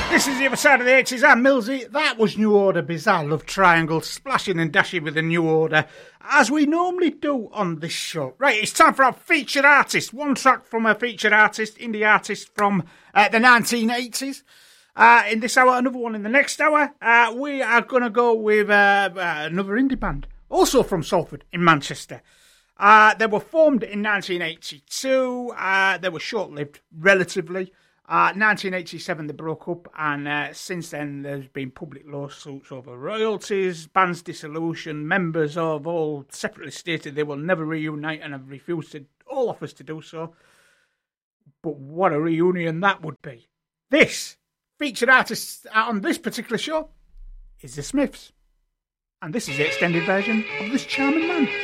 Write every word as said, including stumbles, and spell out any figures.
This is the other side of the eighties. I'm Millsy. That was New Order, Bizarre Love Triangle, splashing and dashing with the New Order, as we normally do on this show. Right, it's time for our featured artist. One track from a featured artist, indie artist from uh, the nineteen eighties. Uh, in this hour, another one in the next hour. Uh, we are going to go with uh, uh, another indie band, also from Salford in Manchester. Uh, they were formed in nineteen eighty-two. Uh, they were short-lived, relatively. Uh, nineteen eighty-seven they broke up, and uh, since then there's been public lawsuits over royalties, bands dissolution, members of all separately stated they will never reunite and have refused to, all offers to do so. But what a reunion that would be. This featured artist on this particular show is The Smiths, and this is the extended version of This Charming Man.